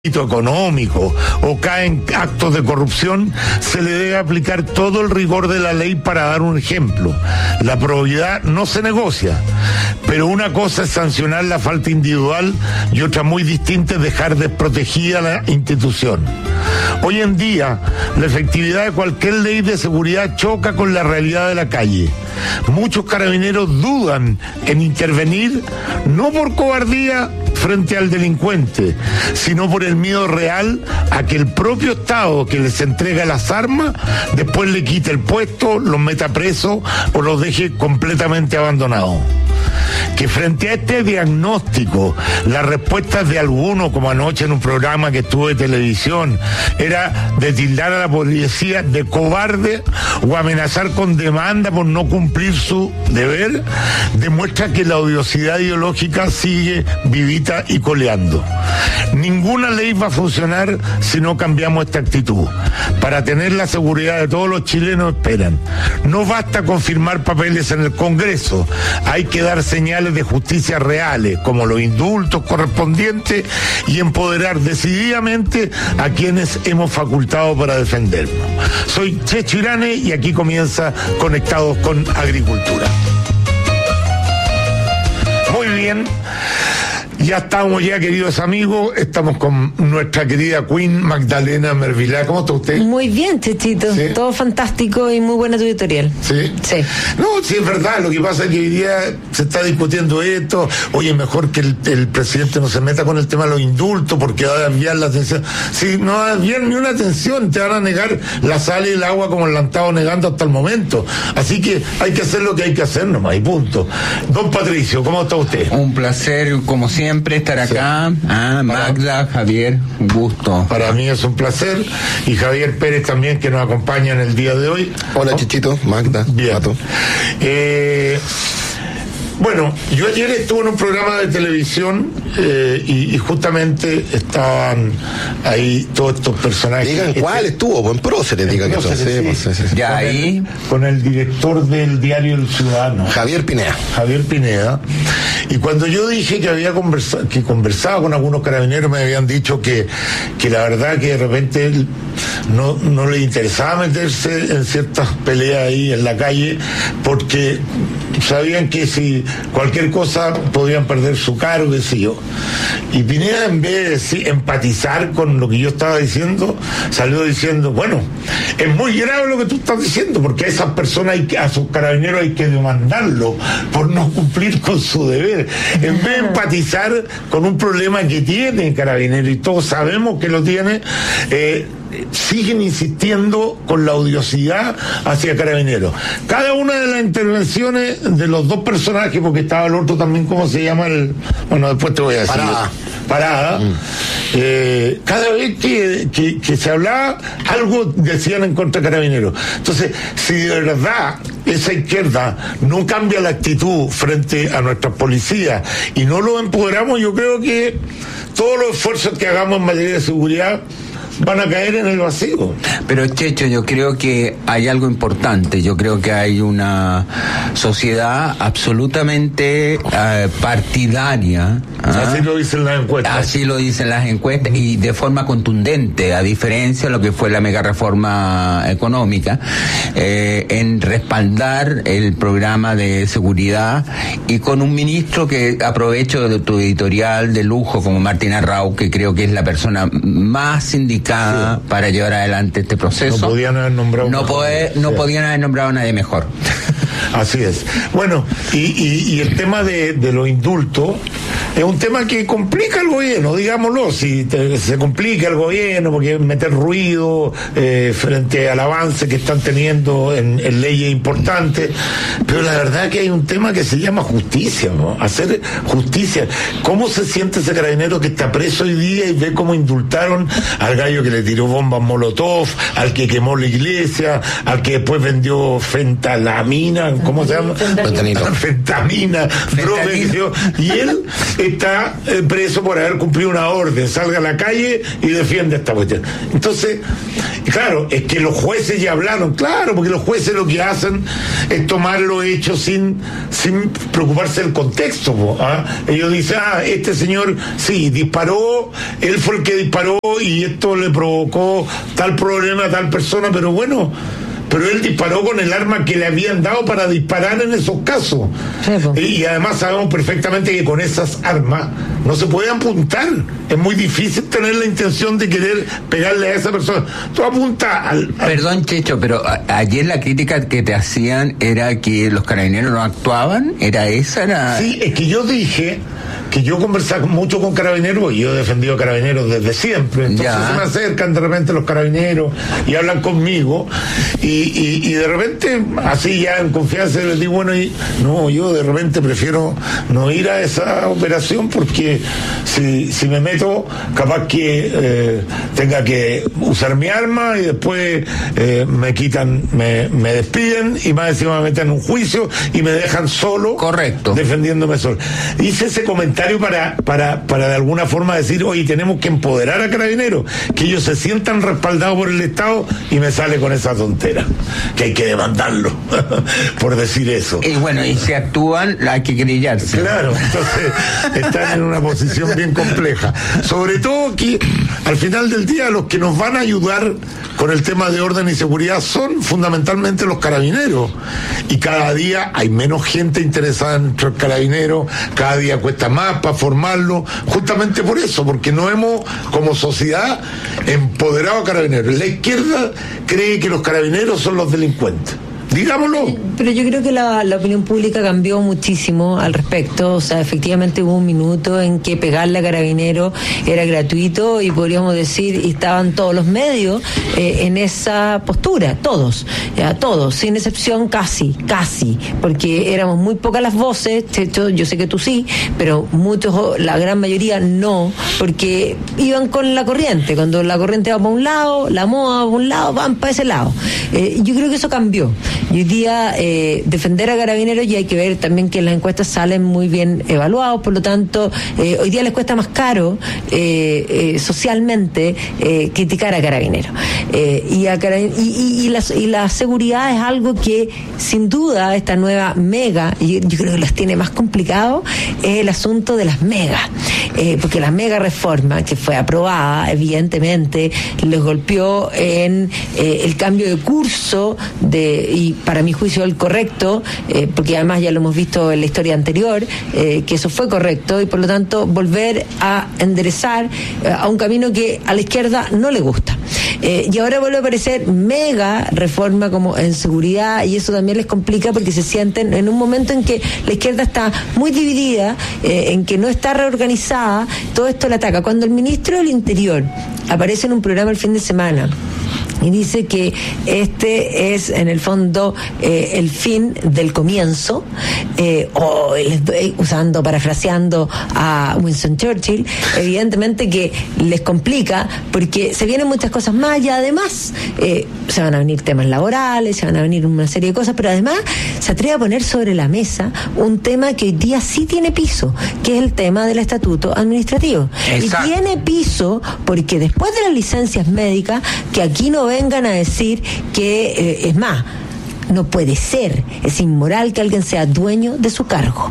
económico o caen actos de corrupción, se le debe aplicar todo el rigor de la ley. Para dar un ejemplo, la probidad no se negocia, pero una cosa es sancionar la falta individual y otra muy distinta es dejar desprotegida la institución. Hoy en día, la efectividad de cualquier ley de seguridad choca con la realidad de la calle. Muchos carabineros dudan en intervenir, no por cobardía frente al delincuente, sino por el miedo real a que el propio Estado que les entrega las armas después le quite el puesto, los meta presos o los deje completamente abandonados. Que frente a este diagnóstico, las respuestas de algunos, como anoche en un programa que estuvo de televisión, era de tildar a la policía de cobarde o amenazar con demanda por no cumplir su deber, demuestra que la odiosidad ideológica sigue vivita y coleando. Ninguna ley va a funcionar si no cambiamos esta actitud. Para tener la seguridad de todos los chilenos esperan. No basta con firmar papeles en el Congreso, hay que dar señales de justicia reales, como los indultos correspondientes, y empoderar decididamente a quienes hemos facultado para defendernos. Soy Checho Irane y aquí comienza Conectados con Agricultura. Muy bien. Ya estamos, queridos amigos, estamos con nuestra querida Queen Magdalena Mervilá. ¿Cómo está usted? Muy bien, Chechito, ¿sí? Todo fantástico y muy buena tu editorial. ¿Sí? Sí. No, sí, es verdad, lo que pasa es que hoy día se está discutiendo esto. Oye, mejor que el presidente no se meta con el tema de los indultos porque va a desviar la atención. Sí, no va a desviar ni una atención, te van a negar la sal y el agua como lo han estado negando hasta el momento. Así que hay que hacer lo que hay que hacer nomás, y punto. Don Patricio, ¿cómo está usted? Un placer, como siempre, estar acá. Sí. Magda, Javier, un gusto. Para mí es un placer. Y Javier Pérez también, que nos acompaña en el día de hoy. Hola, Chichito, Magda. Bien. Bueno, yo ayer estuve en un programa de televisión y justamente estaban ahí todos estos personajes. Digan cuál estuvo, buen próceres, digan que son. Sí. Ya ahí. Con el director del diario El Ciudadano. Javier Pineda. Y cuando yo dije que había conversado con algunos carabineros, me habían dicho que la verdad que de repente no le interesaba meterse en ciertas peleas ahí en la calle, porque sabían que si cualquier cosa podían perder su cargo, qué sé yo. Y Pineda, en vez de empatizar con lo que yo estaba diciendo, salió diciendo, bueno, es muy grave lo que tú estás diciendo, porque a esas personas, a sus carabineros hay que demandarlo por no cumplir con su deber. En vez de empatizar con un problema que tiene Carabineros, y todos sabemos que lo tiene, siguen insistiendo con la odiosidad hacia Carabineros. Cada una de las intervenciones de los dos personajes, porque estaba el otro también, ¿cómo se llama? Bueno, después te voy a decir. Parada. Cada vez que se hablaba, algo decían en contra de Carabineros. Entonces, si de verdad esa izquierda no cambia la actitud frente a nuestras policías y no los empoderamos, yo creo que todos los esfuerzos que hagamos en materia de seguridad van a caer en el vacío. Pero Checho, yo creo que hay algo importante. Yo creo que hay una sociedad absolutamente partidaria. Así lo dicen las encuestas. Así lo dicen las encuestas, y de forma contundente, a diferencia de lo que fue la mega reforma económica, en respaldar el programa de seguridad, y con un ministro que, aprovecho de tu editorial de lujo, como Martín Arrau, que creo que es la persona más indicada para llevar adelante este proceso. No podían haber nombrado podían haber nombrado a nadie mejor. Así es. Bueno, y el tema de los indultos es un tema que complica al gobierno, digámoslo. Si se complica al gobierno porque meter ruido frente al avance que están teniendo en leyes importantes, pero la verdad que hay un tema que se llama justicia, ¿no? Hacer justicia. ¿Cómo se siente ese carabinero que está preso hoy día y ve cómo indultaron al gallo que le tiró bombas molotov, al que quemó la iglesia, al que después vendió fentanila, ¿cómo se llama? Fentanina, droga, y él está preso por haber cumplido una orden, salga a la calle y defiende esta cuestión. Entonces, claro, es que los jueces ya hablaron, claro, porque los jueces lo que hacen es tomar los hechos sin preocuparse del contexto, ¿ah? Ellos dicen, este señor sí disparó, él fue el que disparó y esto le provocó tal problema a tal persona, pero bueno, pero él disparó con el arma que le habían dado para disparar en esos casos. Sí, y además sabemos perfectamente que con esas armas no se puede apuntar. Es muy difícil tener la intención de querer pegarle a esa persona. Tú apuntas al... Perdón, Checho, pero ayer la crítica que te hacían era que los carabineros no actuaban. ¿Era esa? Sí, es que yo dije que yo conversaba mucho con carabineros y yo he defendido a carabineros desde siempre. Entonces se me acercan de repente los carabineros y hablan conmigo y de repente, así ya en confianza, les digo, bueno, yo de repente prefiero no ir a esa operación porque si me meto, capaz que tenga que usar mi arma y después me quitan, me despiden y más encima me meten en un juicio y me dejan solo. Correcto. Defendiéndome solo. Hice ese comentario para de alguna forma decir, oye, tenemos que empoderar a carabineros, que ellos se sientan respaldados por el Estado, y me sale con esa tontera, que hay que demandarlo por decir eso. Y bueno, y si actúan, hay que querellarse. Claro, entonces están en una posición bien compleja. Sobre todo que al final del día los que nos van a ayudar con el tema de orden y seguridad son fundamentalmente los carabineros, y cada día hay menos gente interesada en nuestros carabineros, cada día cuesta más para formarlo, justamente por eso, porque no hemos como sociedad empoderado a carabineros. La izquierda cree que los carabineros son los delincuentes. Digámoslo. Pero yo creo que la opinión pública cambió muchísimo al respecto. O sea, efectivamente hubo un minuto en que pegarle a Carabineros era gratuito y podríamos decir, y estaban todos los medios en esa postura, todos, sin excepción, casi, porque éramos muy pocas las voces. De hecho, yo sé que tú sí, pero muchos, la gran mayoría no, porque iban con la corriente. Cuando la corriente va para un lado, la moda va para un lado, van para ese lado. Yo creo que eso cambió. Y hoy día defender a Carabineros, y hay que ver también que las encuestas salen muy bien evaluados, por lo tanto hoy día les cuesta más caro socialmente criticar a Carabineros, y la seguridad es algo que sin duda esta nueva mega, y yo creo que las tiene más complicado, es el asunto de las megas, porque la mega reforma que fue aprobada evidentemente les golpeó en el cambio de curso y para mi juicio el correcto, porque además ya lo hemos visto en la historia anterior, que eso fue correcto, y por lo tanto volver a enderezar a un camino que a la izquierda no le gusta. Y ahora vuelve a aparecer mega reforma como en seguridad, y eso también les complica porque se sienten en un momento en que la izquierda está muy dividida, en que no está reorganizada, todo esto le ataca. Cuando el ministro del Interior aparece en un programa el fin de semana y dice que este es en el fondo el fin del comienzo, parafraseando a Winston Churchill, evidentemente que les complica porque se vienen muchas cosas más, y además se van a venir temas laborales, se van a venir una serie de cosas, pero además se atreve a poner sobre la mesa un tema que hoy día sí tiene piso, que es el tema del estatuto administrativo. Exacto. Y tiene piso porque después de las licencias médicas, que aquí no vengan a decir que es más, no puede ser, es inmoral que alguien sea dueño de su cargo.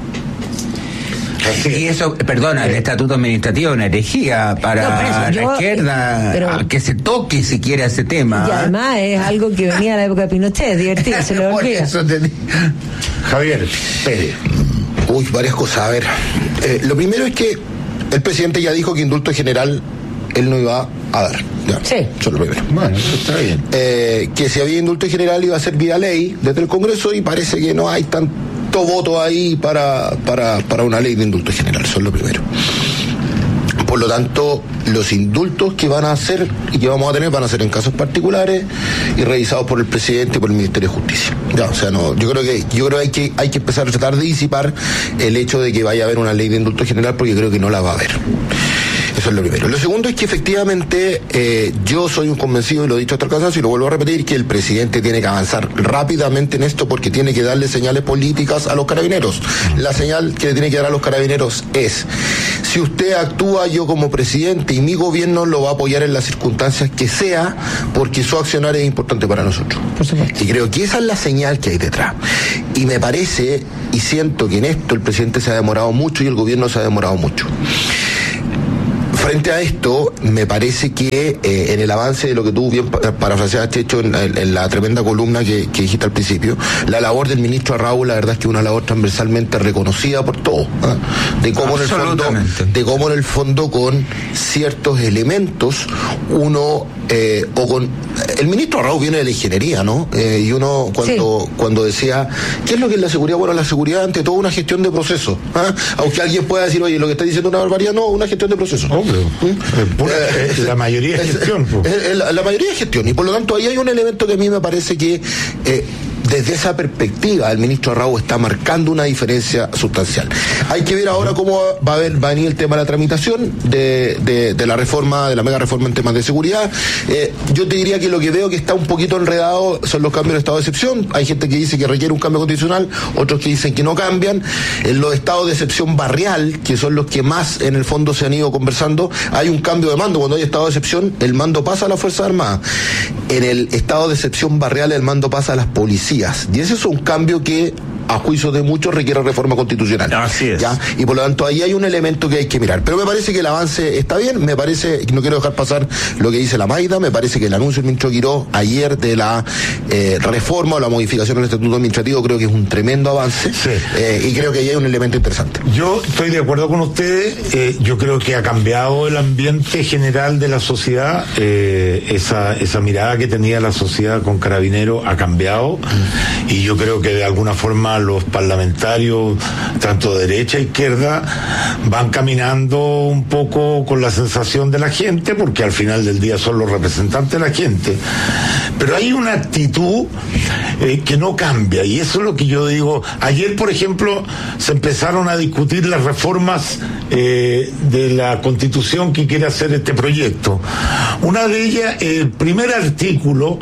Y eso, perdona, el estatuto administrativo es una herejía para la izquierda, que se toque siquiera ese tema. Y además es algo que venía de la época de Pinochet, divertido, se lo olvida. Javier Pérez. Varias cosas. A ver, lo primero es que el presidente ya dijo que indulto general él no iba a dar. Ya, sí. Eso es lo primero. Bueno, eso está bien. Que si había indulto general iba a ser vía ley desde el Congreso, y parece que no hay tanto voto ahí para una ley de indulto general. Eso es lo primero. Por lo tanto, los indultos que van a hacer y que vamos a tener van a ser en casos particulares y revisados por el presidente y por el Ministerio de Justicia. Ya, o sea, no, yo creo que hay que empezar a tratar de disipar el hecho de que vaya a haber una ley de indulto general, porque creo que no la va a haber. Eso es lo primero. Lo segundo es que efectivamente yo soy un convencido, y lo he dicho hasta el cansancio y lo vuelvo a repetir, que el presidente tiene que avanzar rápidamente en esto porque tiene que darle señales políticas a los carabineros. La señal que le tiene que dar a los carabineros es: si usted actúa, yo como presidente y mi gobierno lo va a apoyar en las circunstancias que sea, porque su accionar es importante para nosotros. Por supuesto. Y creo que esa es la señal que hay detrás. Y me parece y siento que en esto el presidente se ha demorado mucho y el gobierno se ha demorado mucho. Frente a esto, me parece que en el avance de lo que tú bien parafraseaste, hecho en la tremenda columna que dijiste al principio, la labor del ministro Arrau, la verdad es que es una labor transversalmente reconocida por todos, ¿eh? de cómo en el fondo con ciertos elementos uno o con el ministro Arrau viene de la ingeniería, ¿no? Y uno cuando decía, ¿qué es lo que es la seguridad? Bueno, la seguridad ante todo una gestión de procesos, ¿eh? Aunque alguien pueda decir, oye, lo que está diciendo es una barbaridad, no, una gestión de procesos. La mayoría es gestión. La mayoría es gestión, y por lo tanto ahí hay un elemento que a mí me parece que desde esa perspectiva el ministro Arrau está marcando una diferencia sustancial. Hay que ver ahora cómo va a venir el tema de la tramitación de la reforma, de la mega reforma en temas de seguridad. Yo te diría que lo que veo que está un poquito enredado son los cambios de estado de excepción. Hay gente que dice que requiere un cambio constitucional, otros que dicen que no cambian. En los estados de excepción barrial, que son los que más en el fondo se han ido conversando, hay un cambio de mando. Cuando hay estado de excepción, el mando pasa a las Fuerzas Armadas. En el estado de excepción barrial, el mando pasa a las policías. Y ese es un cambio que, a juicio de muchos, requiere reforma constitucional. Así es. ¿Ya? Y por lo tanto ahí hay un elemento que hay que mirar. Pero me parece que el avance está bien, me parece, no quiero dejar pasar lo que dice la Maida, me parece que el anuncio del ministro Quirós ayer de la reforma o la modificación del estatuto administrativo creo que es un tremendo avance. Sí. Y creo que ahí hay un elemento interesante. Yo estoy de acuerdo con ustedes, yo creo que ha cambiado el ambiente general de la sociedad, esa mirada que tenía la sociedad con Carabineros ha cambiado, y yo creo que de alguna forma los parlamentarios, tanto de derecha e izquierda, van caminando un poco con la sensación de la gente, porque al final del día son los representantes de la gente. Pero hay una actitud que no cambia, y eso es lo que yo digo. Ayer, por ejemplo, se empezaron a discutir las reformas de la Constitución que quiere hacer este proyecto. Una de ellas, el primer artículo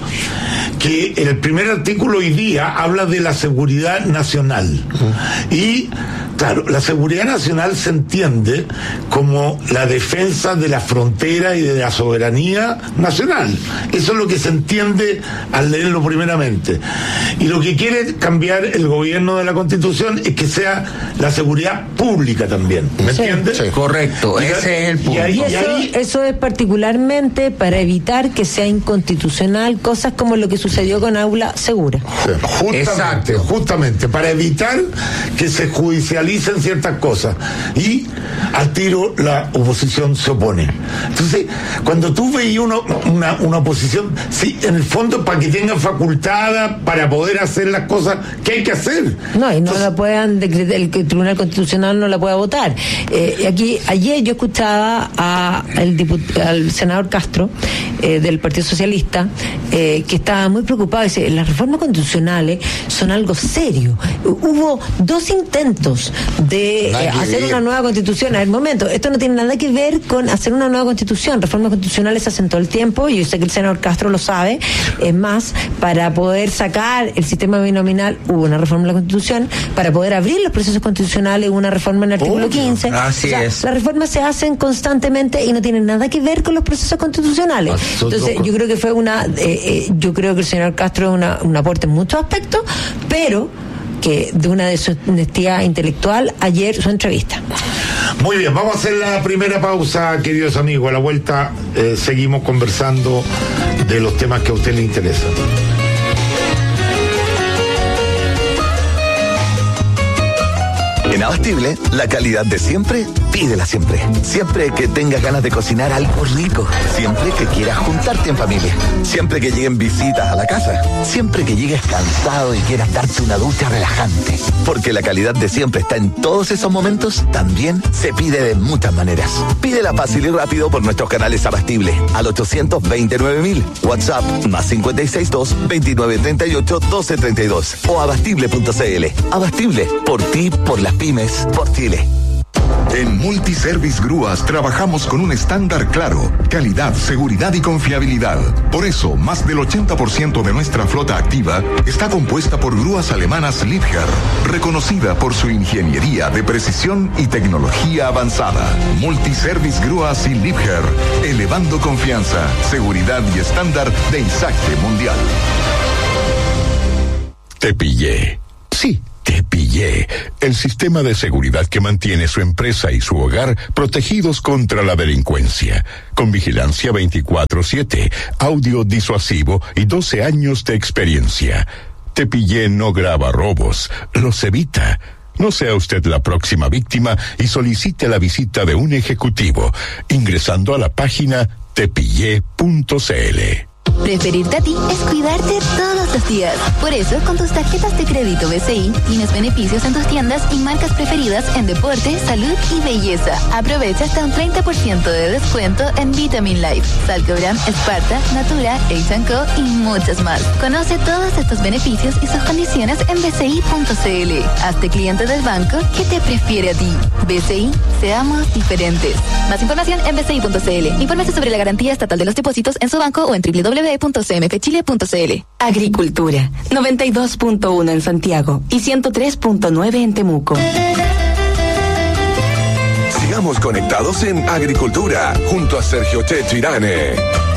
hoy día habla de la seguridad nacional. Y claro, la seguridad nacional se entiende como la defensa de la frontera y de la soberanía nacional. Eso es lo que se entiende al leerlo primeramente. Y lo que quiere cambiar el gobierno de la Constitución es que sea la seguridad pública también. ¿Me entiendes? Sí. Correcto, ese es el punto. Eso es particularmente para evitar que sea inconstitucional cosas como lo que sucedió con Aula Segura. Justamente, para evitar que se judicialicen ciertas cosas. Y al tiro la oposición se opone. Entonces, cuando tú veías una oposición, sí, en el fondo para que tengan facultad para poder hacer las cosas que hay que hacer. No, y no la puedan decretar, el Tribunal Constitucional no la pueda votar. Ayer yo escuchaba al senador Castro del Partido Socialista que estaba muy preocupado. Dice, las reformas constitucionales son algo serio. Hubo 2 intentos de hacer una nueva constitución. A ver, momento, esto no tiene nada que ver con hacer una nueva constitución. Reformas constitucionales se hacen todo el tiempo, y yo sé que el senador Castro lo sabe. Es más, para poder sacar el sistema binominal hubo una reforma en la Constitución, para poder abrir los procesos constitucionales hubo una reforma en el artículo 15. Así es. Las reformas se hacen constantemente y no tienen nada que ver con los procesos constitucionales. Entonces, yo creo que fue yo creo que el señor Castro es un aporte en muchos aspectos, pero que de una deshonestidad intelectual ayer su entrevista. Muy bien, vamos a hacer la primera pausa, queridos amigos. A la vuelta seguimos conversando de los temas que a usted le interesan. En Abastible, la calidad de siempre, pídela siempre. Siempre que tengas ganas de cocinar algo rico. Siempre que quieras juntarte en familia. Siempre que lleguen visitas a la casa. Siempre que llegues cansado y quieras darte una ducha relajante. Porque la calidad de siempre está en todos esos momentos, también se pide de muchas maneras. Pídela fácil y rápido por nuestros canales Abastible al 829.000. WhatsApp +562 2938 1232 o abastible.cl. Abastible, por ti, por las pymes, por Chile. En Multiservice Grúas trabajamos con un estándar claro: calidad, seguridad y confiabilidad. Por eso, más del 80% de nuestra flota activa está compuesta por grúas alemanas Liebherr, reconocida por su ingeniería de precisión y tecnología avanzada. Multiservice Grúas y Liebherr, elevando confianza, seguridad y estándar de Isacte Mundial. Te pillé. Sí. Te pillé. El sistema de seguridad que mantiene su empresa y su hogar protegidos contra la delincuencia. Con vigilancia 24/7, audio disuasivo y 12 años de experiencia. Te pillé no graba robos, los evita. No sea usted la próxima víctima y solicite la visita de un ejecutivo ingresando a la página tepillé.cl. Preferirte a ti es cuidarte todos los días. Por eso, con tus tarjetas de crédito BCI, tienes beneficios en tus tiendas y marcas preferidas en deporte, salud y belleza. Aprovecha hasta un 30% de descuento en Vitamin Life, Salcobram, Esparta, Natura, H&Co y muchas más. Conoce todos estos beneficios y sus condiciones en bci.cl. Hazte cliente del banco que te prefiere a ti. BCI, seamos diferentes. Más información en bci.cl. Infórmese sobre la garantía estatal de los depósitos en su banco o en www.cmfchile.cl. Agricultura, 92.1 en Santiago y 103.9 en Temuco. Sigamos conectados en Agricultura, junto a Sergio Chechirane.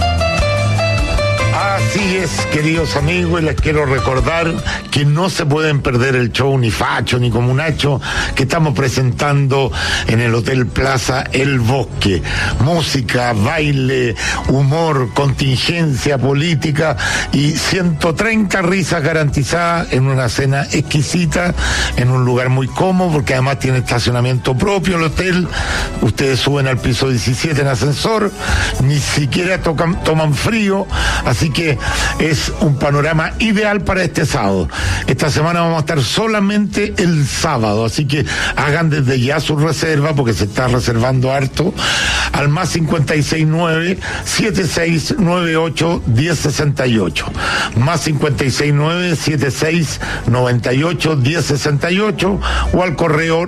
Así es, queridos amigos, y les quiero recordar que no se pueden perder el show ni Facho ni Comunacho que estamos presentando en el Hotel Plaza El Bosque. Música, baile, humor, contingencia política y 130 risas garantizadas en una cena exquisita, en un lugar muy cómodo, porque además tiene estacionamiento propio el hotel. Ustedes suben al piso 17 en ascensor, ni siquiera toman frío, así que es un panorama ideal para este sábado. Esta semana vamos a estar solamente el sábado, así que hagan desde ya su reserva, porque se está reservando harto, al más 569-7698-1068, más 569-7698-1068, o al correo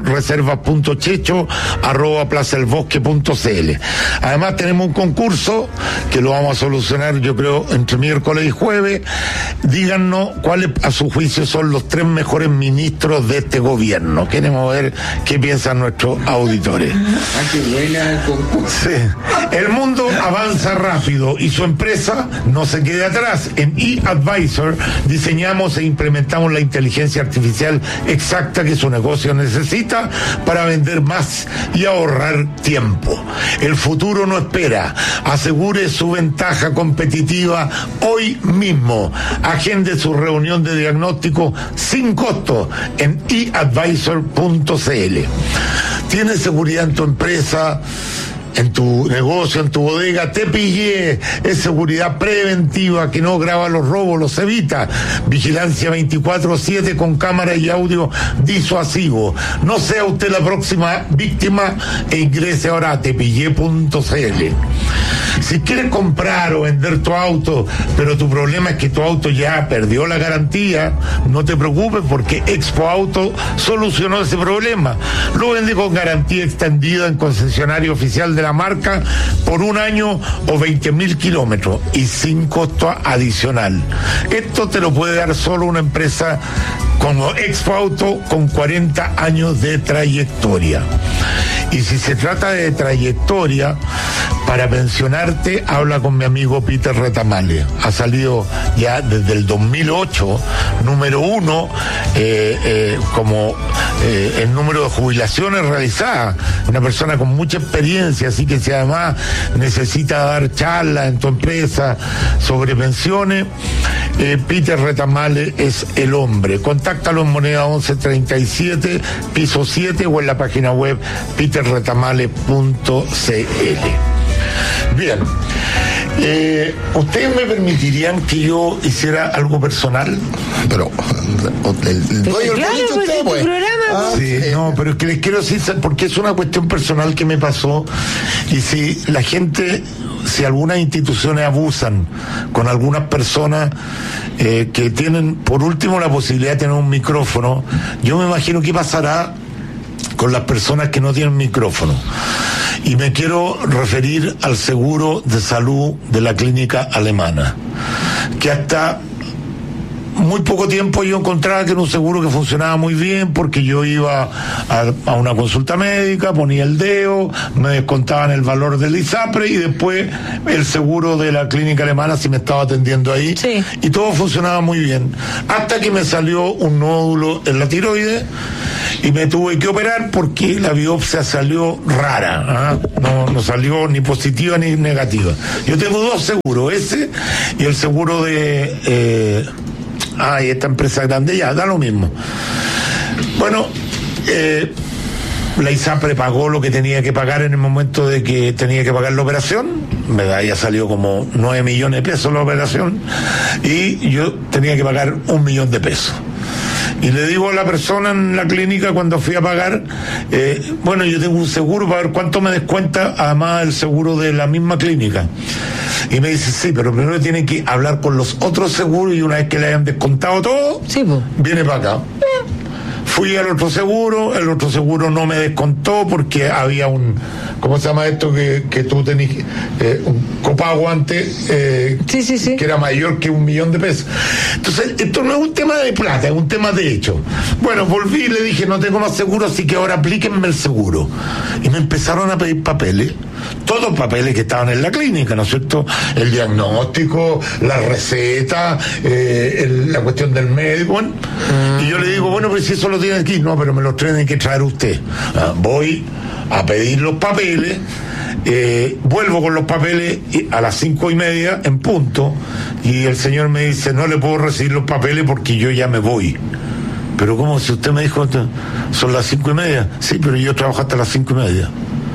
reserva.checho@plazaelbosque.cl. Además tenemos un concurso que lo vamos a solucionar, yo creo, entre miércoles y jueves. Díganos cuáles a su juicio son los 3 mejores ministros de este gobierno. Queremos ver qué piensan nuestros auditores. Qué buena el concurso. Sí. El mundo avanza rápido y su empresa no se quede atrás. En eAdvisor diseñamos e implementamos la inteligencia artificial exacta que su negocio necesita para vender más y ahorrar tiempo. El futuro no espera. Asegure su ventaja competitiva hoy mismo. Agende su reunión de diagnóstico sin costo en eadvisor.cl. ¿Tienes seguridad en tu empresa, en tu negocio, en tu bodega? Te pillé. Es seguridad preventiva que no graba los robos, los evita. Vigilancia 24/7 con cámara y audio disuasivo. No sea usted la próxima víctima e ingrese ahora a tepillé.cl. Si quieres comprar o vender tu auto, pero tu problema es que tu auto ya perdió la garantía, no te preocupes, porque Expo Auto solucionó ese problema. Lo vende con garantía extendida en concesionario oficial de la marca por 1 año o 20.000 kilómetros y sin costo adicional. Esto te lo puede dar solo una empresa como Expo Auto con 40 años de trayectoria. Y si se trata de trayectoria, para pensionarte, habla con mi amigo Peter Retamale. Ha salido ya desde el 2008, número 1, como el número de jubilaciones realizadas. Una persona con mucha experiencia, así que si además necesita dar charlas en tu empresa sobre pensiones, Peter Retamale es el hombre. Contáctalo en Moneda 1137, piso 7, o en la página web peterretamale.cl. Bien, ¿ustedes me permitirían que yo hiciera algo personal? Pero el dueño del proyecto usted, pues. Sí, no, pero es que les quiero decir, porque es una cuestión personal que me pasó, y si la gente, si algunas instituciones abusan con algunas personas que tienen, por último, la posibilidad de tener un micrófono, yo me imagino qué pasará con las personas que no tienen micrófono. Y me quiero referir al seguro de salud de la clínica alemana, que hasta muy poco tiempo yo encontraba que era un seguro que funcionaba muy bien, porque yo iba a una consulta médica, ponía el dedo, me descontaban el valor del ISAPRE y después el seguro de la clínica alemana si me estaba atendiendo ahí, sí. Y todo funcionaba muy bien, hasta que me salió un nódulo en la tiroides y me tuve que operar porque la biopsia salió rara, no salió ni positiva ni negativa. Yo tengo dos seguros, ese y el seguro de y esta empresa grande, ya da lo mismo. Bueno, la ISAPRE pagó lo que tenía que pagar en el momento de que tenía que pagar la operación. Me había salido como 9 millones de pesos la operación y yo tenía que pagar 1 millón de pesos. Y le digo a la persona en la clínica cuando fui a pagar, bueno, yo tengo un seguro para ver cuánto me descuenta, además el seguro de la misma clínica. Y me dice, sí, pero primero tienen que hablar con los otros seguros y una vez que le hayan descontado todo, sí, viene para acá. Fui al otro seguro, el otro seguro no me descontó porque había un, ¿cómo se llama esto? Que tú tenías un copago antes, sí. Que era mayor que 1 millón de pesos. Entonces, esto no es un tema de plata, es un tema de hecho. Bueno, volví y le dije, no tengo más seguro, así que ahora aplíquenme el seguro. Y me empezaron a pedir papeles, todos papeles que estaban en la clínica, ¿no es cierto? El diagnóstico, la receta, la cuestión del médico, bueno. Y yo le digo, bueno, pues si eso lo tiene aquí, no, pero me los tienen que traer usted. Voy a pedir los papeles, vuelvo con los papeles a las 5:30 en punto, y el señor me dice, no le puedo recibir los papeles porque yo ya me voy. Pero ¿cómo? Si usted me dijo, son las 5:30. Sí, pero yo trabajo hasta las 5:30.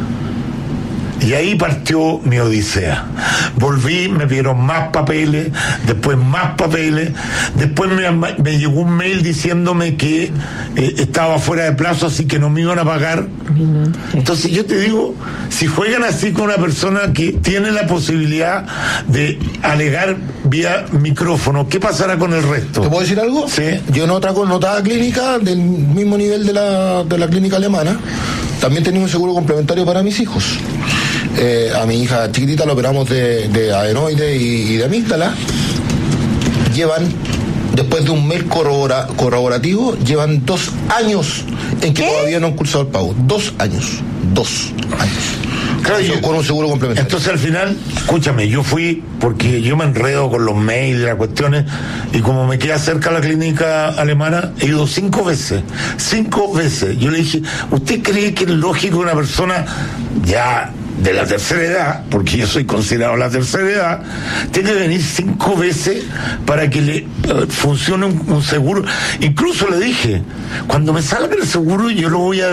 Y ahí partió mi odisea. Volví, me pidieron más papeles, después más papeles, después me llegó un mail diciéndome que estaba fuera de plazo, así que no me iban a pagar. Entonces yo te digo, si juegan así con una persona que tiene la posibilidad de alegar vía micrófono, ¿qué pasará con el resto? ¿Te puedo decir algo? Sí. Yo en otra connotada clínica, del mismo nivel de la clínica alemana, también tenía un seguro complementario para mis hijos. A mi hija chiquitita la operamos de adenoides y de amígdala. Llevan, después de un mes corroborativo, llevan 2 años en que todavía no han cursado el pago. 2 años. 2 años. Claro, con un seguro complementario. Entonces al final, escúchame, yo fui, porque yo me enredo con los mails, las cuestiones, y como me queda cerca la clínica alemana, he ido 5 veces. 5 veces. Yo le dije, ¿usted cree que es lógico que una persona ya de la tercera edad, porque yo soy considerado la tercera edad, tiene que venir 5 veces para que le funcione un seguro? Incluso le dije, cuando me salga el seguro yo lo voy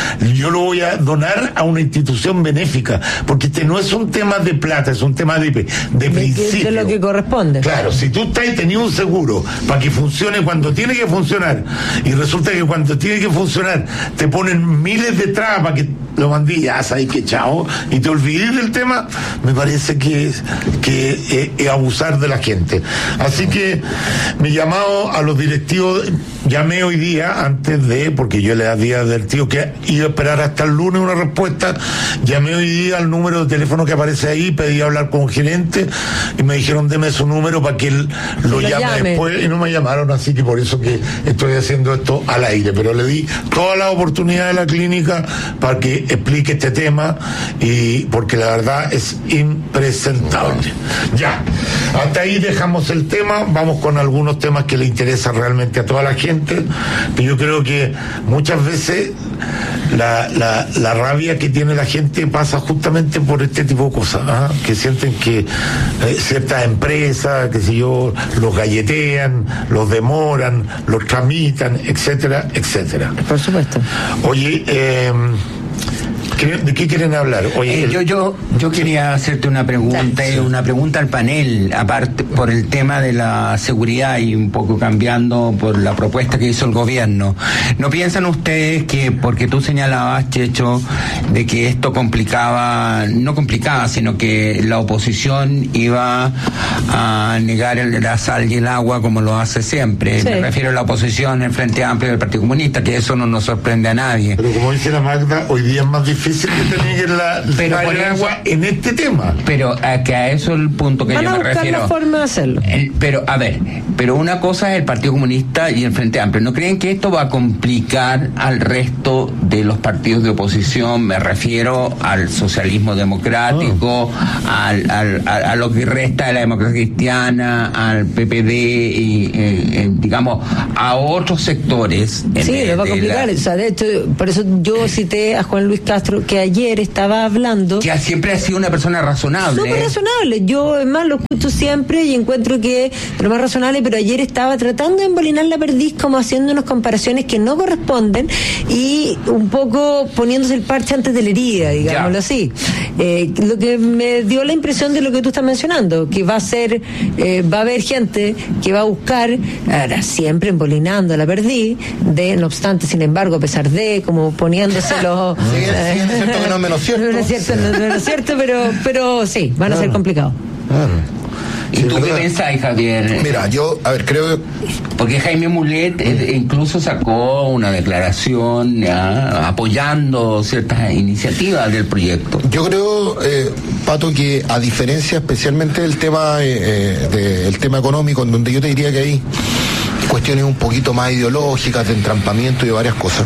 a donar a una institución benéfica, porque este no es un tema de plata, es un tema de principio. De lo que corresponde. Claro, si tú tenido un seguro para que funcione cuando tiene que funcionar, y resulta que cuando tiene que funcionar te ponen miles de trabas para que lo mandí, ya sabes que chao, y te olvides del tema, me parece que es abusar de la gente. Así que mi llamado a los directivos, llamé hoy día porque yo les había advertido que iba a esperar hasta el lunes una respuesta. Llamé hoy día al número de teléfono que aparece ahí, pedí hablar con un gerente y me dijeron deme su número para que él lo llame después, y no me llamaron, así que por eso que estoy haciendo esto al aire, pero le di toda la oportunidad a la clínica para que explique este tema, y porque la verdad es impresentable. Ya, hasta ahí dejamos el tema, vamos con algunos temas que le interesan realmente a toda la gente, que yo creo que muchas veces la rabia que tiene la gente pasa justamente por este tipo de cosas, que sienten que ciertas empresas, qué sé yo, los galletean, los demoran, los tramitan, etcétera, etcétera. Por supuesto. Oye, ¿De qué quieren hablar? Oye, yo quería hacerte una pregunta al panel, aparte por el tema de la seguridad y un poco cambiando por la propuesta que hizo el gobierno. ¿No piensan ustedes que, porque tú señalabas, Checho, de que esto no complicaba, sino que la oposición iba a negar la sal y el agua como lo hace siempre? Sí. Me refiero a la oposición, el Frente Amplio del Partido Comunista, que eso no nos sorprende a nadie. Pero como dice la Magda, hoy día es más difícil que te nieguen la agua en este tema. Pero que a eso es el punto que yo me refiero. La forma de hacerlo. Pero una cosa es el Partido Comunista y el Frente Amplio. ¿No creen que esto va a complicar al resto de los partidos de oposición? Me refiero al socialismo democrático, a lo que resta de la democracia cristiana, al PPD y digamos a otros sectores. Sí, lo va a complicar. O sea, de hecho, por eso yo cité a Juan Luis Castro, que ayer estaba hablando, que siempre ha sido una persona razonable. Súper razonable. Yo además lo escucho siempre y encuentro que lo más razonable, pero ayer estaba tratando de embolinar la perdiz, como haciendo unas comparaciones que no corresponden y un poco poniéndose el parche antes de la herida, digámoslo así. Lo que me dio la impresión de lo que tú estás mencionando, que va a haber gente que va a buscar, ahora siempre embolinando la perdiz, no obstante, sin embargo, a pesar de, como poniéndose los... es cierto que no es menos cierto. No es cierto, pero sí, van a ser complicados. ¿Y tú qué pensás, Javier? Mira, yo, creo que... Porque Jaime Mulet incluso sacó una declaración apoyando ciertas iniciativas del proyecto. Yo creo, Pato, que a diferencia especialmente del tema económico, en donde yo te diría que hay cuestiones un poquito más ideológicas, de entrampamiento y de varias cosas,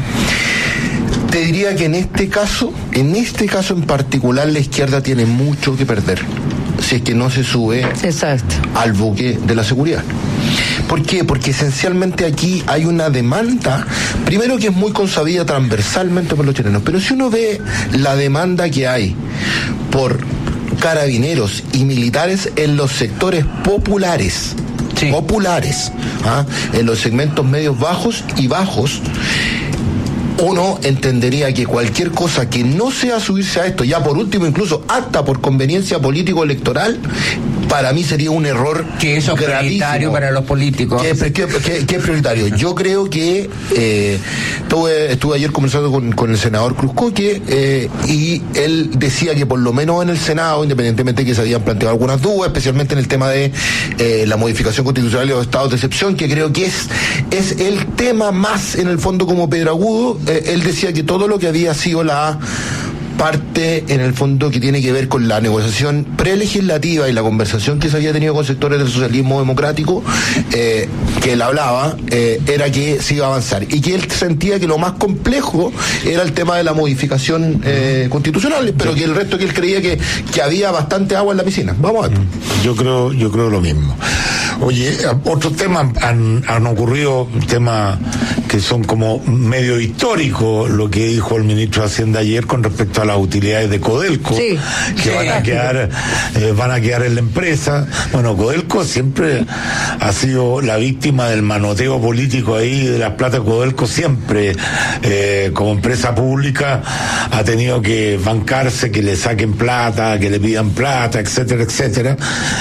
te diría que en este caso en particular, la izquierda tiene mucho que perder si es que no se sube al buque de la seguridad. ¿Por qué? Porque esencialmente aquí hay una demanda, primero, que es muy consabida transversalmente por los chilenos, pero si uno ve la demanda que hay por carabineros y militares en los sectores populares, en los segmentos medios bajos y bajos, uno entendería que cualquier cosa que no sea subirse a esto, ya por último incluso hasta por conveniencia político-electoral, para mí sería un error que eso es prioritario para los políticos. ¿Qué es prioritario? Yo creo que estuve ayer conversando con el senador Cruzcoque y él decía que por lo menos en el Senado, independientemente de que se habían planteado algunas dudas, especialmente en el tema de la modificación constitucional de los estados de excepción, que creo que es el tema más en el fondo como pedragudo, él decía que todo lo que había sido la parte en el fondo que tiene que ver con la negociación prelegislativa y la conversación que se había tenido con sectores del socialismo democrático, que él hablaba, era que se iba a avanzar y que él sentía que lo más complejo era el tema de la modificación constitucional, pero que el resto, que él creía que había bastante agua en la piscina. Vamos a ver. Yo creo lo mismo. Oye, otros temas han ocurrido, temas que son como medio históricos, lo que dijo el ministro de Hacienda ayer con respecto a las utilidades de Codelco, que van a quedar en la empresa. Bueno, Codelco siempre ha sido la víctima del manoteo político ahí, de las plata de Codelco siempre, como empresa pública ha tenido que bancarse, que le saquen plata, que le pidan plata, etcétera, etcétera.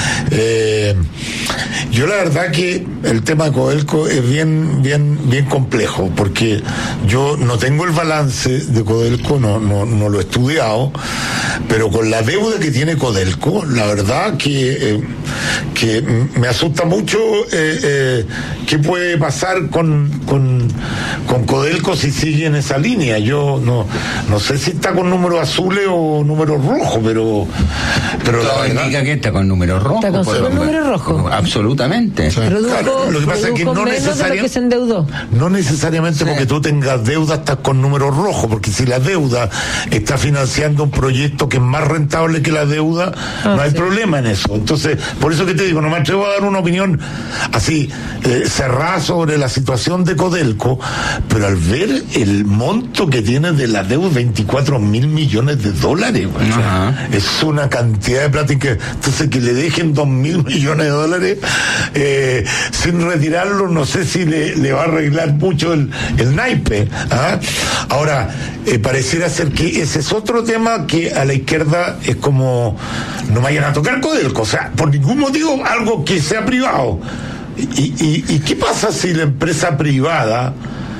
Yo la verdad que el tema de Codelco es bien complejo, porque yo no tengo el balance de Codelco, no lo he estudiado, pero con la deuda que tiene Codelco, la verdad que me asusta mucho qué puede pasar con Codelco si sigue en esa línea. Yo no sé si está con números azules o números rojos, pero todo indica que está con números rojos. Está con números rojos. Absolutamente. Sí. Claro, lo que pasa es que no necesariamente porque tú tengas deuda estás con números rojos, porque si la deuda está financiando un proyecto que es más rentable que la deuda, no hay problema en eso. Entonces, por eso que te digo, no me atrevo a dar una opinión así cerrada sobre la situación de Codelco, pero al ver el monto que tiene de la deuda, 24.000 millones de dólares, es una cantidad de plata entonces que le dejen 2.000 millones de dólares sin retirarlo, no sé si le va a arreglar mucho el naipe. Ahora, pareciera ser que ese es otro tema que a la izquierda es como no vayan a tocar Codelco, o sea, por ningún motivo algo que sea privado. ¿Y qué pasa si la empresa privada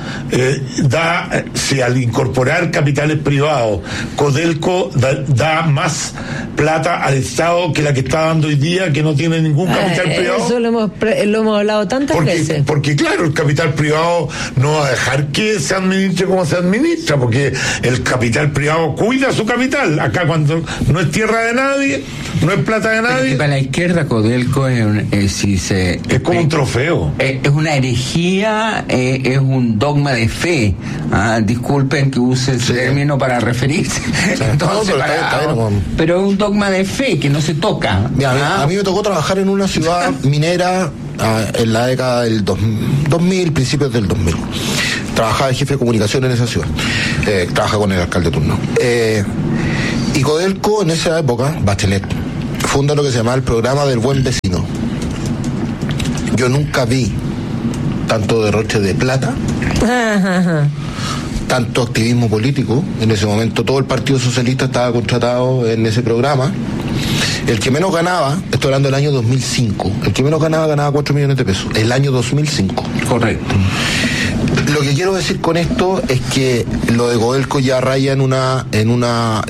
si al incorporar capitales privados Codelco da más plata al Estado que la que está dando hoy día, que no tiene ningún capital privado? Eso lo hemos hablado tantas veces. Porque claro, el capital privado no va a dejar que se administre como se administra, porque el capital privado cuida su capital. Acá cuando no es tierra de nadie, no es plata de nadie. Para la izquierda Codelco es como un trofeo. Es una herejía, es un dogma de fe. Disculpen que use ese término para referirse. Entonces, pero es un dogma de fe que no se toca. Mira, a mí me tocó trabajar en una ciudad minera en la década del 2000, principios del 2000. Trabajaba de jefe de comunicación en esa ciudad. Trabaja con el alcalde de turno. Y Codelco en esa época, Bachelet, funda lo que se llama el programa del buen vecino. Yo nunca vi tanto derroche de plata, tanto activismo político. En ese momento todo el Partido Socialista estaba contratado en ese programa. El que menos ganaba, estoy hablando del año 2005, el que menos ganaba 4 millones de pesos, el año 2005. Correcto. Lo que quiero decir con esto es que lo de Codelco ya raya en una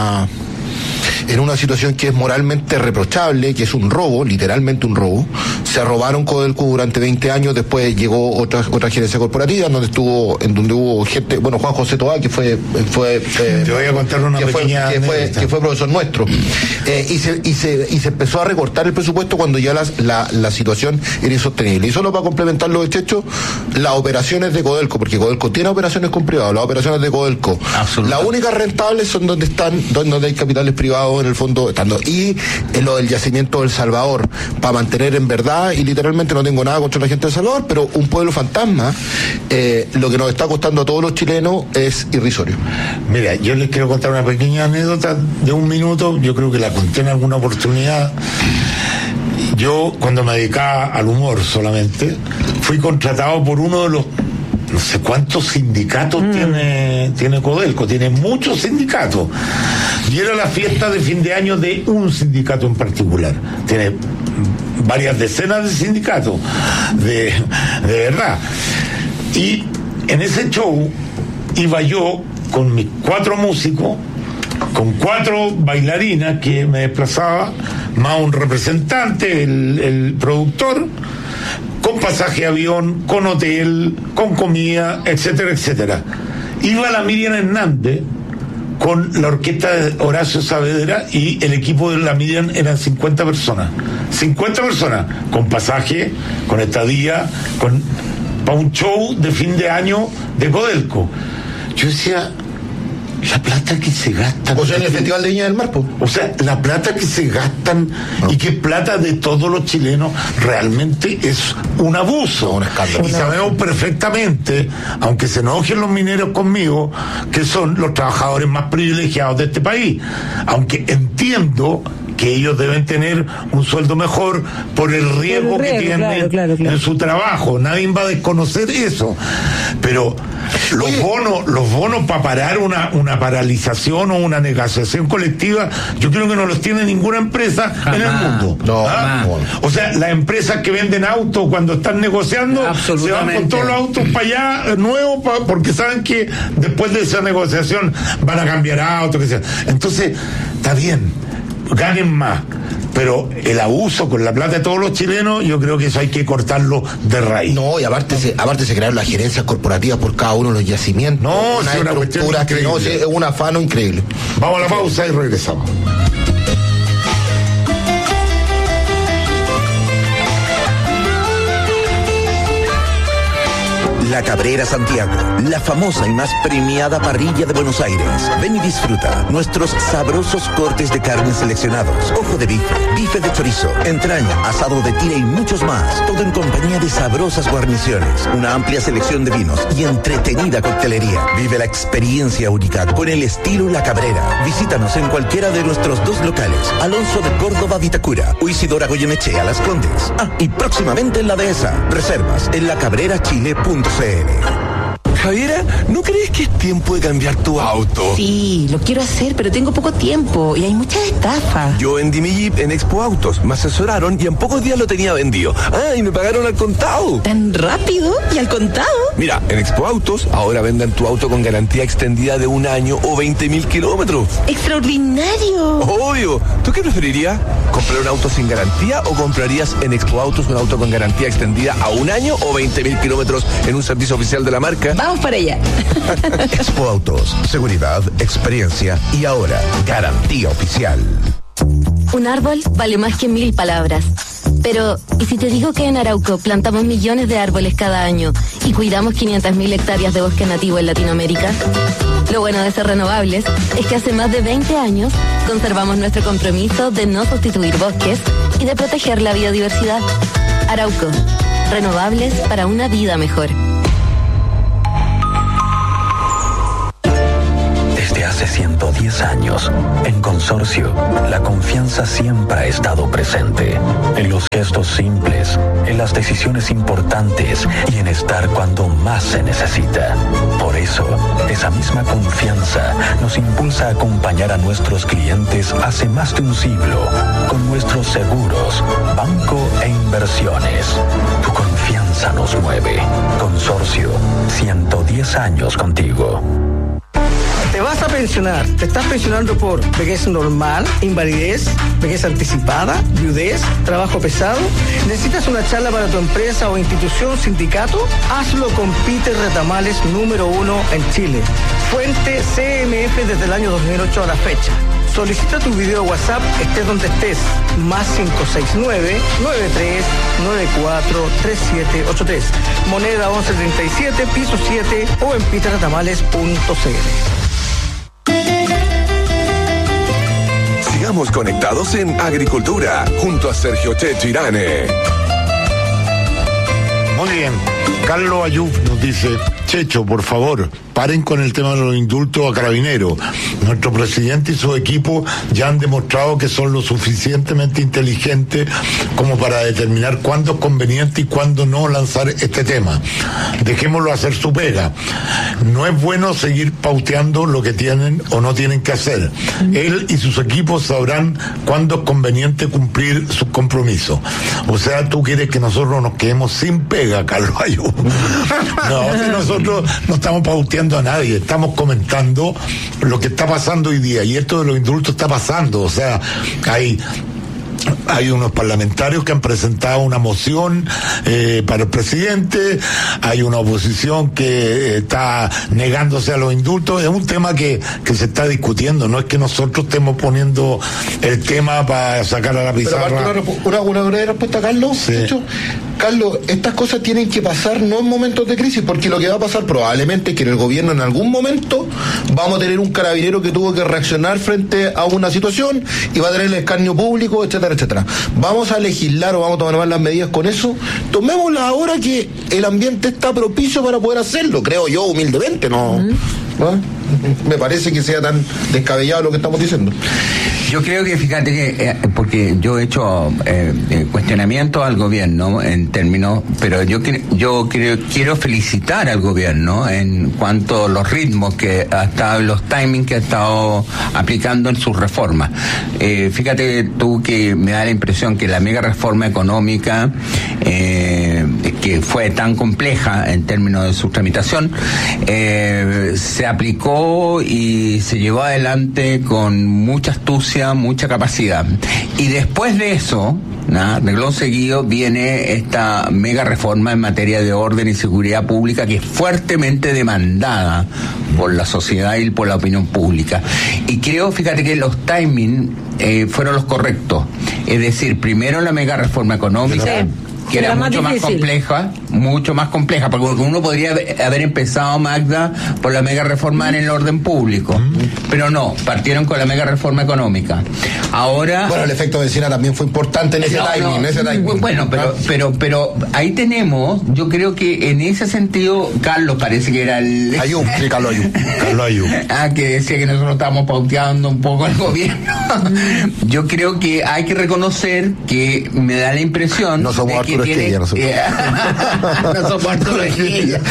situación que es moralmente reprochable, que es un robo, literalmente un robo. Se robaron Codelco durante 20 años, después llegó otra gerencia corporativa, donde hubo gente, Juan José Toá, que fue te voy a contar una pequeña que fue profesor nuestro. Y se empezó a recortar el presupuesto cuando ya la situación era insostenible. Y solo para complementar los hechos, las operaciones de Codelco, porque Codelco tiene operaciones con privados, las operaciones de Codelco, las únicas rentables son donde hay capitales privados en el fondo estando. Y en lo del yacimiento del Salvador, para mantener en verdad, y literalmente no tengo nada contra la gente del Salvador, pero un pueblo fantasma, lo que nos está costando a todos los chilenos es irrisorio. Mira, yo les quiero contar una pequeña anécdota de 1 minuto, yo creo que la conté en alguna oportunidad. Yo, cuando me dedicaba al humor solamente, fui contratado por uno de los no sé cuántos sindicatos tiene Codelco, tiene muchos sindicatos, y era la fiesta de fin de año de un sindicato en particular. Tiene varias decenas de sindicatos, de verdad. Y en ese show iba yo con mis 4 músicos, con 4 bailarinas que me desplazaba, más un representante, el productor, con pasaje de avión, con hotel, con comida, etcétera, etcétera. Iba la Miriam Hernández con la orquesta de Horacio Saavedra, y el equipo de la Miriam eran 50 personas. 50 personas, con pasaje, con estadía, para un show de fin de año de Codelco. Yo decía, la plata que se gastan. O sea, en el Festival de Viña del Mar, o sea, la plata que se gastan, y que plata de todos los chilenos, realmente es un abuso. Un escándalo. Y sabemos perfectamente, aunque se enojen los mineros conmigo, que son los trabajadores más privilegiados de este país. Aunque entiendo que ellos deben tener un sueldo mejor por el riesgo que tienen claro. En su trabajo. Nadie va a desconocer eso. Pero los bonos para parar una paralización o una negociación colectiva, yo creo que no los tiene ninguna empresa en el mundo. No. O sea, las empresas que venden autos cuando están negociando se van con todos los autos para allá nuevos, porque saben que después de esa negociación van a cambiar autos, que sea. Entonces, está bien, ganen más, pero el abuso con la plata de todos los chilenos, yo creo que eso hay que cortarlo de raíz. No, y aparte se crearon las gerencias corporativas por cada uno de los yacimientos. No, una estructura que no, es un afano increíble. Vamos a la pausa y regresamos. La La Cabrera Santiago, la famosa y más premiada parrilla de Buenos Aires. Ven y disfruta nuestros sabrosos cortes de carne seleccionados, ojo de bife, bife de chorizo, entraña, asado de tira y muchos más. Todo en compañía de sabrosas guarniciones, una amplia selección de vinos y entretenida coctelería. Vive la experiencia única con el estilo La Cabrera. Visítanos en cualquiera de nuestros 2 locales, Alonso de Córdoba Vitacura o Isidora Goyenechea Las Condes. Y próximamente en la Dehesa. Reservas en lacabrerachile.cl. Javiera, ¿no crees que es tiempo de cambiar tu auto? Sí, lo quiero hacer, pero tengo poco tiempo y hay muchas estafas. Yo vendí mi Jeep en Expo Autos, me asesoraron y en pocos días lo tenía vendido. Y me pagaron al contado. ¿Tan rápido? ¿Y al contado? Mira, en Expo Autos ahora venden tu auto con garantía extendida de 1 año o 20.000 kilómetros. ¡Extraordinario! Obvio. ¿Tú qué preferirías? ¿Comprar un auto sin garantía o comprarías en Expo Autos un auto con garantía extendida a 1 año o 20.000 kilómetros en un servicio oficial de la marca? Vamos para allá. Expo Autos, seguridad, experiencia y ahora garantía oficial. Un árbol vale más que 1000 palabras. Pero, ¿y si te digo que en Arauco plantamos millones de árboles cada año y cuidamos 500.000 hectáreas de bosque nativo en Latinoamérica? Lo bueno de ser renovables es que hace más de 20 años conservamos nuestro compromiso de no sustituir bosques y de proteger la biodiversidad. Arauco, renovables para una vida mejor. Desde hace 110 años, en Consorcio, la confianza siempre ha estado presente. En los gestos simples, en las decisiones importantes y en estar cuando más se necesita. Por eso, esa misma confianza nos impulsa a acompañar a nuestros clientes hace más de un siglo con nuestros seguros, banco e inversiones. Tu confianza nos mueve. Consorcio, 110 años contigo. Te vas a pensionar. Te estás pensionando por vejez normal, invalidez, vejez anticipada, viudez, trabajo pesado. ¿Necesitas una charla para tu empresa o institución, sindicato? Hazlo con Peter Retamales, número 1 en Chile. Fuente CMF desde el año 2008 a la fecha. Solicita tu video WhatsApp, estés donde estés. Más 569-9394-3783. Moneda 1137, piso 7 o en peterretamales.cl. Sigamos conectados en Agricultura, junto a Sergio Checho Irane. Muy bien. Carlos Ayuf nos dice: Checho, por favor, paren con el tema de los indultos a Carabineros. Nuestro presidente y su equipo ya han demostrado que son lo suficientemente inteligentes como para determinar cuándo es conveniente y cuándo no lanzar este tema. Dejémoslo hacer su pega. No es bueno seguir pauteando lo que tienen o no tienen que hacer. Él y sus equipos sabrán cuándo es conveniente cumplir sus compromisos. O sea, tú quieres que nosotros nos quedemos sin pega, Carlos Ayuf. No, que nosotros no estamos pauteando a nadie, estamos comentando lo que está pasando hoy día, y esto de los indultos está pasando. O sea, hay unos parlamentarios que han presentado una moción para el presidente, hay una oposición que está negándose a los indultos. Es un tema que se está discutiendo, no es que nosotros estemos poniendo el tema para sacar a la pizarra. Una breve respuesta, Carlos. Sí. De hecho, Carlos, estas cosas tienen que pasar no en momentos de crisis, porque lo que va a pasar probablemente es que en el gobierno en algún momento vamos a tener un carabinero que tuvo que reaccionar frente a una situación y va a tener el escarnio público, etcétera, etcétera. ¿Vamos a legislar o vamos a tomar las medidas con eso? Tomémoslas ahora que el ambiente está propicio para poder hacerlo, creo yo, humildemente, ¿no? Me parece que sea tan descabellado lo que estamos diciendo. Yo creo que, fíjate que, porque yo he hecho cuestionamiento al gobierno en términos, pero yo quiero felicitar al gobierno en cuanto a los ritmos que hasta los timings que ha estado aplicando en sus reformas. Fíjate tú que me da la impresión que la mega reforma económica, que fue tan compleja en términos de su tramitación, se aplicó y se llevó adelante con mucha astucia, mucha capacidad. Y después de eso, renglón seguido, viene esta mega reforma en materia de orden y seguridad pública, que es fuertemente demandada por la sociedad y por la opinión pública. Y creo, fíjate que los timings fueron los correctos. Es decir, primero la mega reforma económica. que era mucho más compleja, porque uno podría haber empezado, Magda, por la mega reforma en el orden público, pero no, partieron con la mega reforma económica. Ahora... Bueno, el efecto vecina también fue importante en ese timing. Bueno, pero ahí tenemos, yo creo que en ese sentido, Carlos parece que era el... Carlos Ayub. Que decía que nosotros estábamos pauteando un poco el gobierno. Yo creo que hay que reconocer que me da la impresión... No somos Arturo Esquella, no somos Arturo Esquella.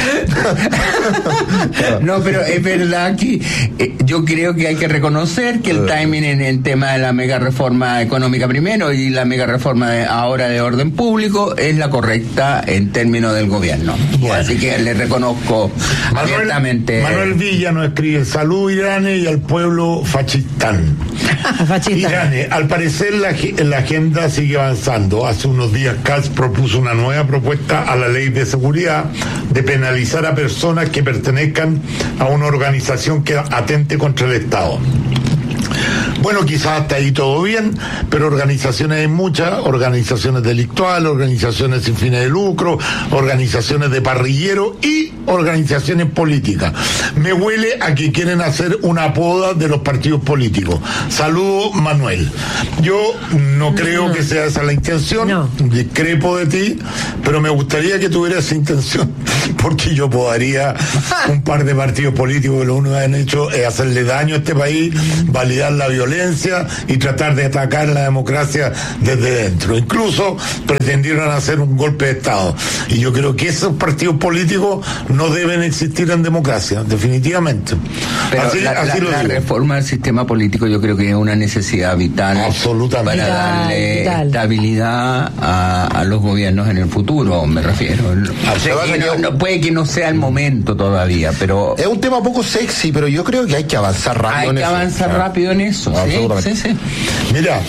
No, pero es verdad que yo creo que hay que reconocer que el timing en el tema de la mega reforma económica primero y la mega reforma ahora de orden público es la correcta en términos del gobierno. Bueno. Así que le reconozco abiertamente. Manuel Villa nos escribe: salud Irane y al pueblo Fachistán. Irane, al parecer la agenda sigue avanzando. Hace unos días Katz propuso una nueva propuesta a la ley de seguridad de penalizar a personas que pertenezcan a una organización que atente contra el Estado. Bueno, quizás hasta ahí todo bien, pero organizaciones hay muchas, organizaciones delictuales, organizaciones sin fines de lucro, organizaciones de parrilleros y organizaciones políticas. Me huele a que quieren hacer una poda de los partidos políticos. Saludos, Manuel. Yo no creo que sea esa la intención, discrepo de ti, pero me gustaría que tuviera esa intención, porque yo podaría un par de partidos políticos que lo único que han hecho es hacerle daño a este país, validar la violencia y tratar de atacar la democracia desde dentro. Incluso pretendieron hacer un golpe de Estado. Y yo creo que esos partidos políticos no deben existir en democracia, definitivamente. Pero la reforma del sistema político yo creo que es una necesidad vital. Absolutamente. Para darle estabilidad a los gobiernos en el futuro, me refiero. Puede que no sea el momento todavía, pero... Es un tema poco sexy, pero yo creo que hay que avanzar rápido rápido en eso. Sí. Mira,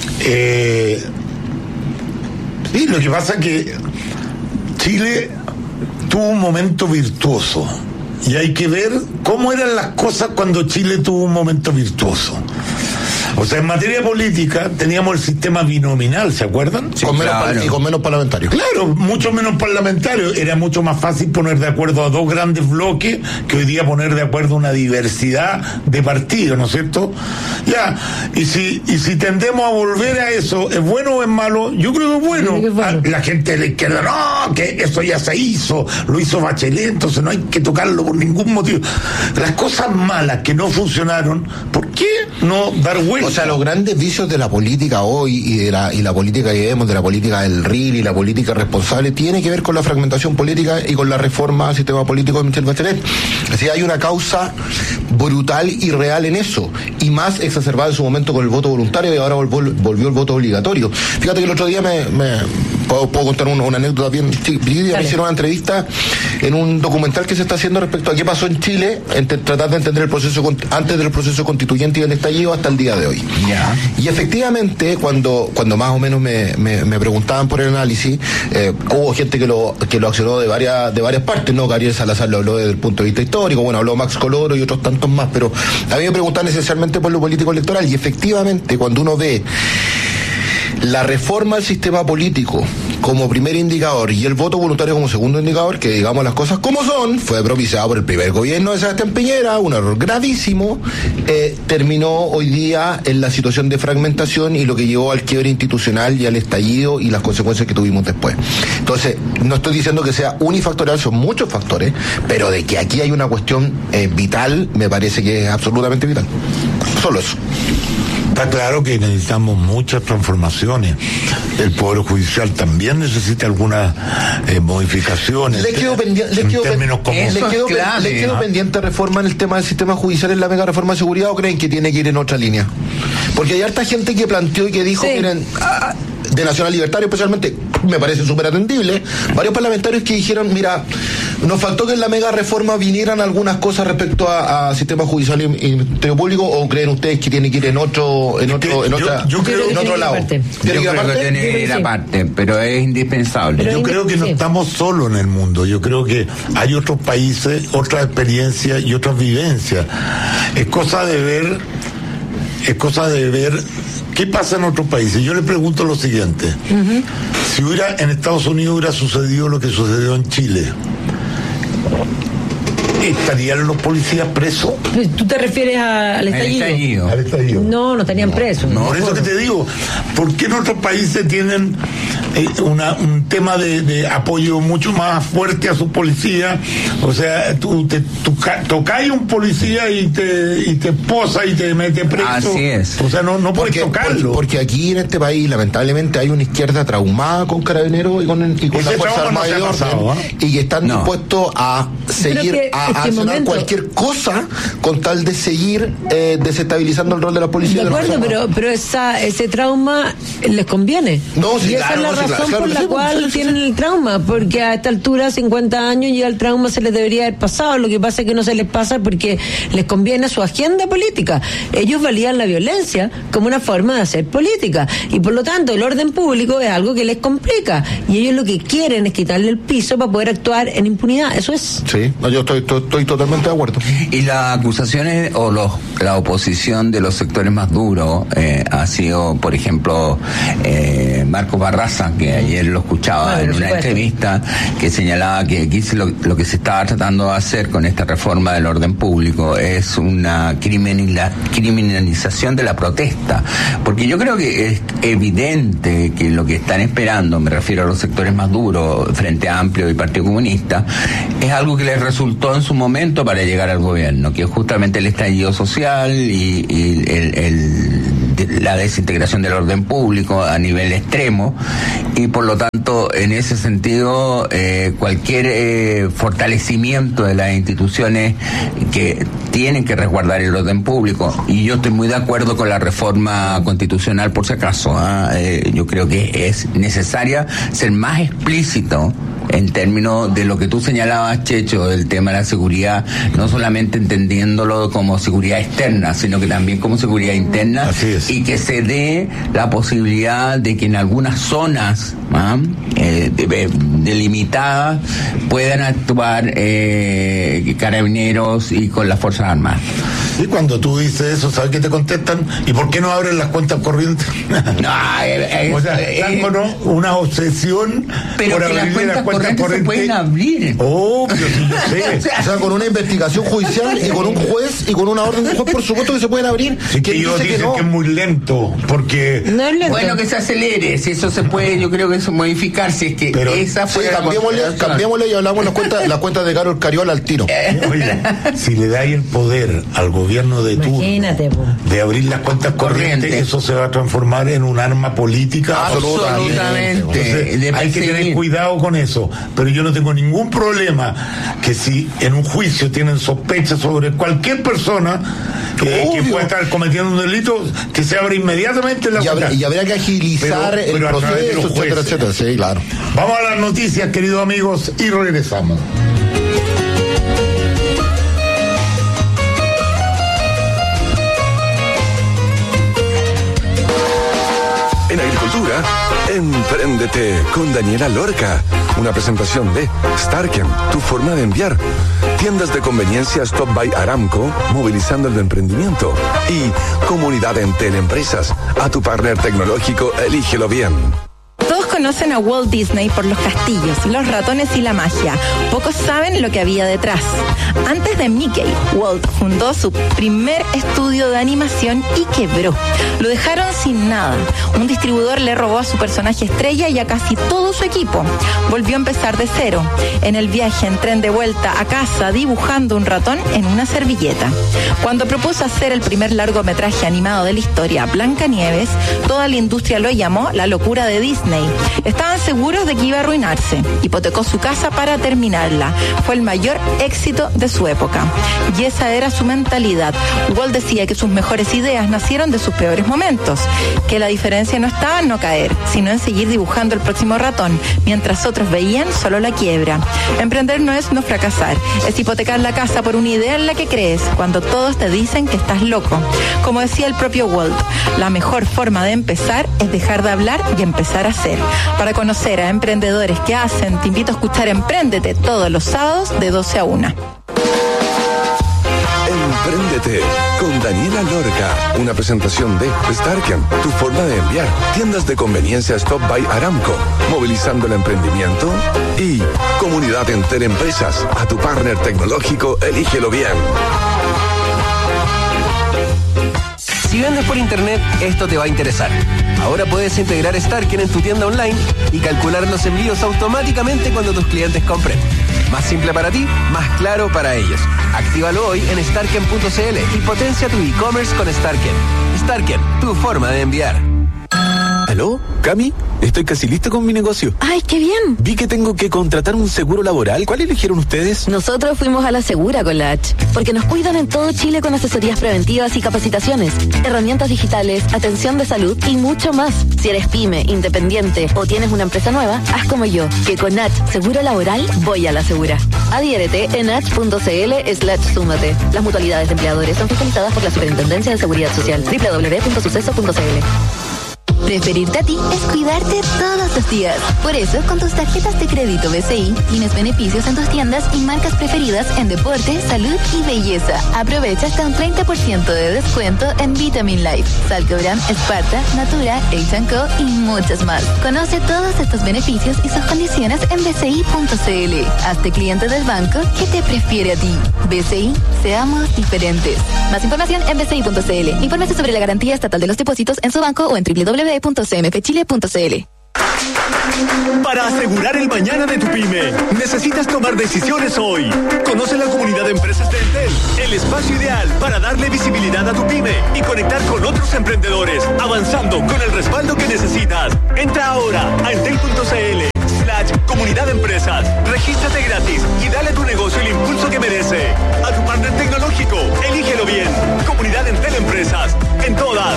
lo que pasa es que Chile tuvo un momento virtuoso y hay que ver cómo eran las cosas cuando Chile tuvo un momento virtuoso. O sea, en materia política teníamos el sistema binominal, ¿se acuerdan? Sí, y con menos parlamentarios. Claro, mucho menos parlamentarios. Era mucho más fácil poner de acuerdo a dos grandes bloques que hoy día poner de acuerdo a una diversidad de partidos, ¿no es cierto? Ya, y si tendemos a volver a eso, ¿es bueno o es malo? Yo creo que es bueno. La gente de la izquierda, no, que eso ya se hizo, lo hizo Bachelet, entonces no hay que tocarlo por ningún motivo. Las cosas malas que no funcionaron, ¿por qué no dar vuelta? O sea, los grandes vicios de la política hoy y la política que vemos, de la política del RIL y la política responsable, tiene que ver con la fragmentación política y con la reforma al sistema político de Michelle Bachelet. Así hay una causa brutal y real en eso, y más exacerbada en su momento con el voto voluntario, y ahora volvió el voto obligatorio. Fíjate que el otro día puedo contar una anécdota bien chiquitita. Me hicieron una entrevista en un documental que se está haciendo respecto a qué pasó en Chile, tratar de entender el proceso antes del proceso constituyente y del estallido hasta el día de hoy. Yeah. Y efectivamente, cuando más o menos me preguntaban por el análisis, hubo gente que lo accionó de varias partes, ¿no? Gabriel Salazar lo habló desde el punto de vista histórico, bueno, habló Max Coloro y otros tantos más, pero a mí me preguntaban esencialmente por lo político electoral, y efectivamente, cuando uno ve la reforma al sistema político como primer indicador y el voto voluntario como segundo indicador, que digamos las cosas como son, fue propiciado por el primer gobierno de Sebastián Piñera, un error gravísimo, terminó hoy día en la situación de fragmentación y lo que llevó al quiebre institucional y al estallido y las consecuencias que tuvimos después. Entonces, no estoy diciendo que sea unifactorial, son muchos factores, pero de que aquí hay una cuestión vital, me parece que es absolutamente vital. Solo eso. Está claro que necesitamos muchas transformaciones. El Poder Judicial también necesita algunas modificaciones. Le quedó pendiente reforma en el tema del sistema judicial en la mega reforma de seguridad, ¿o creen que tiene que ir en otra línea? Porque hay harta gente que planteó y que dijo, miren, de Nacional Libertario especialmente, me parece súper atendible, varios parlamentarios que dijeron, mira, nos faltó que en la mega reforma vinieran algunas cosas respecto a sistema judicial y ministerio público, ¿o creen ustedes que tiene que ir en otro lado? Yo creo que tiene que ir aparte, pero es indispensable. Yo creo que no estamos solos en el mundo, yo creo que hay otros países, otras experiencias y otras vivencias. Es cosa de ver es cosa de ver qué pasa en otros países. Yo le pregunto lo siguiente: si en Estados Unidos hubiera sucedido lo que sucedió en Chile, ¿estarían los policías presos? ¿Tú te refieres al estallido? Al estallido. No estarían presos. No, por eso que te digo, ¿por qué en otros países tienen un tema de apoyo mucho más fuerte a su policía? O sea, tú tocáis un policía y te posa y te mete preso. Así es. O sea, no puedes tocarlo. Porque aquí en este país, lamentablemente, hay una izquierda traumada con Carabineros y con la Fuerza Armada y Orden, y que están dispuestos a seguir a accionar cualquier cosa con tal de seguir desestabilizando el rol de la policía. De acuerdo, pero ese trauma les conviene. No, sí, y esa es la razón por la cual tienen el trauma, porque a esta altura, 50 años, ya el trauma se les debería haber pasado. Lo que pasa es que no se les pasa porque les conviene su agenda política. Ellos valían la violencia como una forma de hacer política, y por lo tanto el orden público es algo que les complica, y ellos lo que quieren es quitarle el piso para poder actuar en impunidad. Eso es. Sí, yo estoy totalmente de acuerdo. Y las acusaciones o la oposición de los sectores más duros ha sido, por ejemplo, Marcos Barraza, que ayer lo escuchaba en una entrevista, que señalaba que aquí lo que se estaba tratando de hacer con esta reforma del orden público es una criminalización de la protesta, porque yo creo que es evidente que lo que están esperando, me refiero a los sectores más duros, Frente Amplio y Partido Comunista, es algo que les resultó en su momento para llegar al gobierno, que es justamente el estallido social y la desintegración del orden público a nivel extremo, y por lo tanto, en ese sentido, cualquier fortalecimiento de las instituciones que tienen que resguardar el orden público, y yo estoy muy de acuerdo con la reforma constitucional, por si acaso, yo creo que es necesaria ser más explícito en términos de lo que tú señalabas, Checho, del tema de la seguridad, no solamente entendiéndolo como seguridad externa, sino que también como seguridad interna, y que se dé la posibilidad de que en algunas zonas delimitadas puedan actuar carabineros y con las Fuerzas Armadas. Y cuando tú dices eso, ¿sabes qué te contestan? ¿Y por qué no abren las cuentas corrientes? O sea, están con una obsesión pero por que abrir las cuentas corrientes. Se pueden abrir. Oh, pero sí, yo sé. O sea, con una investigación judicial y con un juez y con una orden de juez, por supuesto que se pueden abrir. Sí, que ellos dicen que es muy lento, porque... No es lento. Bueno, que se acelere, si eso se puede, yo creo que eso modificar, si es que pero, esa fue cambiémosle y hablamos las cuentas de Carol Cariola al tiro. Oye, si le dais el poder al gobierno de turno de abrir las cuentas corrientes, eso se va a transformar en un arma política. Absolutamente. Entonces, hay que tener cuidado con eso. Pero yo no tengo ningún problema que si en un juicio tienen sospechas sobre cualquier persona que pueda estar cometiendo un delito, que se abra inmediatamente la cuenta. Y habría que agilizar el proceso, etcétera, etcétera. Sí, claro. Vamos a las noticias, queridos amigos, y regresamos. En agricultura, empréndete con Daniela Lorca. Una presentación de Starken, tu forma de enviar. Tiendas de conveniencia Stop by Aramco, movilizando el emprendimiento. Y Comunidad Entel Empresas. A tu partner tecnológico, elígelo bien. Todos conocen a Walt Disney por los castillos, los ratones y la magia. Pocos saben lo que había detrás. Antes de Mickey, Walt fundó su primer estudio de animación y quebró. Lo dejaron sin nada. Un distribuidor le robó a su personaje estrella y a casi todo su equipo. Volvió a empezar de cero. En el viaje en tren de vuelta a casa, dibujando un ratón en una servilleta. Cuando propuso hacer el primer largometraje animado de la historia, Blancanieves, toda la industria lo llamó la locura de Disney. Estaban seguros de que iba a arruinarse. Hipotecó su casa para terminarla. Fue el mayor éxito de su época. Y esa era su mentalidad. Walt decía que sus mejores ideas nacieron de sus peores momentos. Que la diferencia no estaba en no caer, sino en seguir dibujando el próximo ratón, mientras otros veían solo la quiebra. Emprender no es no fracasar. Es hipotecar la casa por una idea en la que crees, cuando todos te dicen que estás loco. Como decía el propio Walt, la mejor forma de empezar es dejar de hablar y empezar a hacer. Para conocer a emprendedores que hacen, te invito a escuchar Empréndete todos los sábados de 12 a 1. Empréndete con Daniela Lorca. Una presentación de Starken, tu forma de enviar. Tiendas de conveniencia Stop by Aramco, movilizando el emprendimiento. Y Comunidad Entel Empresas. A tu partner tecnológico, elígelo bien. Si vendes por internet, esto te va a interesar. Ahora puedes integrar Starken en tu tienda online y calcular los envíos automáticamente cuando tus clientes compren. Más simple para ti, más claro para ellos. Actívalo hoy en starken.cl y potencia tu e-commerce con Starken. Starken, tu forma de enviar. ¿Aló? ¿Cami? Estoy casi lista con mi negocio. ¡Ay, qué bien! Vi que tengo que contratar un seguro laboral. ¿Cuál eligieron ustedes? Nosotros fuimos a la Segura con la H, porque nos cuidan en todo Chile con asesorías preventivas y capacitaciones, herramientas digitales, atención de salud y mucho más. Si eres pyme, independiente o tienes una empresa nueva, haz como yo, que con H Seguro Laboral voy a la Segura. Adhiérete en h.cl/súmate. Las mutualidades de empleadores son fiscalizadas por la Superintendencia de Seguridad Social. www.suceso.cl. Preferirte a ti es cuidarte todos los días. Por eso, con tus tarjetas de crédito BCI, tienes beneficios en tus tiendas y marcas preferidas en deporte, salud y belleza. Aprovecha hasta un 30% de descuento en Vitamin Life, Salcobran, Esparta, Natura, H&Co y muchas más. Conoce todos estos beneficios y sus condiciones en bci.cl. Hazte cliente del banco que te prefiere a ti. BCI, seamos diferentes. Más información en bci.cl. Infórmese sobre la garantía estatal de los depósitos en su banco o en www.cmfchile.cl. Para asegurar el mañana de tu pyme, necesitas tomar decisiones hoy. Conoce la comunidad de empresas de Entel, el espacio ideal para darle visibilidad a tu pyme y conectar con otros emprendedores, avanzando con el respaldo que necesitas. Entra ahora a entel.cl/comunidad de empresas. Regístrate gratis y dale a tu negocio el impulso que merece. A tu partner tecnológico, elígelo bien. Comunidad Entel Empresas. En todas.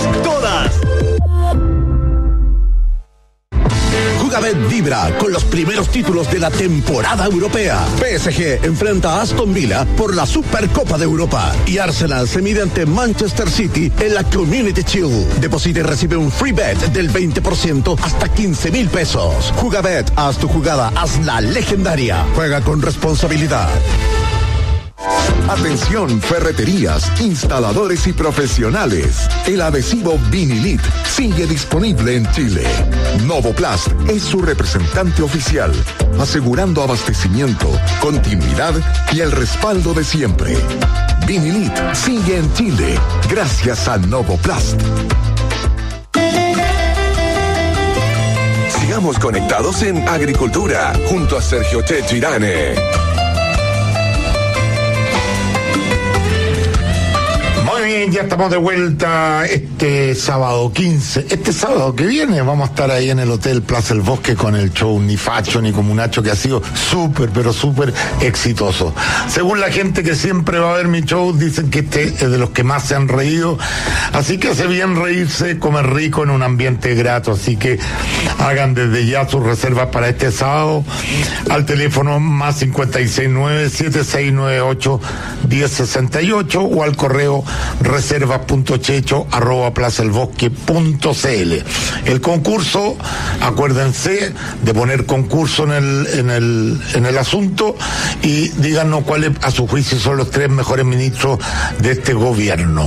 Jugabet vibra con los primeros títulos de la temporada europea. PSG enfrenta a Aston Villa por la Supercopa de Europa y Arsenal se mide ante Manchester City en la Community Shield. Deposita y recibe un free bet del 20% hasta 15,000 pesos. Jugabet, haz tu jugada, hazla legendaria. Juega con responsabilidad. Atención, ferreterías, instaladores y profesionales. El adhesivo Vinilit sigue disponible en Chile. Novoplast es su representante oficial, asegurando abastecimiento, continuidad y el respaldo de siempre. Vinilit sigue en Chile gracias a Novoplast. Sigamos conectados en Agricultura junto a Sergio Checho Irane. Muy bien, ya estamos de vuelta este sábado 15. Este sábado que viene vamos a estar ahí en el Hotel Plaza El Bosque con el show Ni Facho ni Comunacho, que ha sido súper, pero súper exitoso. Según la gente que siempre va a ver mi show, dicen que este es de los que más se han reído. Así que hace bien reírse, comer rico en un ambiente grato. Así que hagan desde ya sus reservas para este sábado al teléfono más 569-7698-1068 o al correo reservas.checho@plazaelbosque.cl. El concurso, acuérdense de poner concurso en el asunto y díganos cuáles a su juicio son los 3 mejores ministros de este gobierno.